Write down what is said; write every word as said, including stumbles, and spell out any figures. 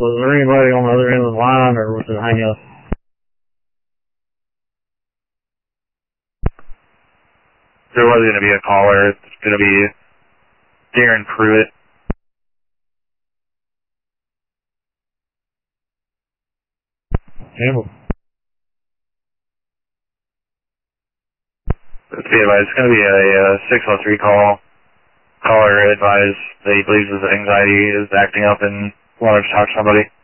Was there anybody on the other end of the line, or was it hang up? There was going to be a caller. It's going to be Darren Pruitt. Campbell. Let's be advised. It's going to be a, a six oh three call. Caller advised that he believes his anxiety is acting up and wanted to talk to somebody.